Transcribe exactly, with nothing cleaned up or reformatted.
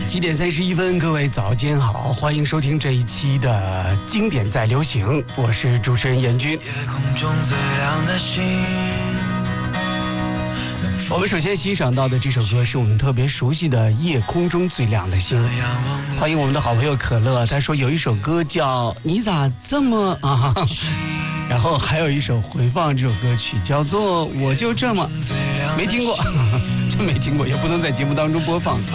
七点三十一分，各位早间好，欢迎收听这一期的经典在流行，我是主持人严军。 夜空中最亮的星， 我们首先欣赏到的这首歌是我们特别熟悉的《夜空中最亮的星》。欢迎我们的好朋友可乐，他说有一首歌叫《你咋这么啊》，然后还有一首回放这首歌曲叫做《我就这么》，没听过，真没听过，也不能在节目当中播放。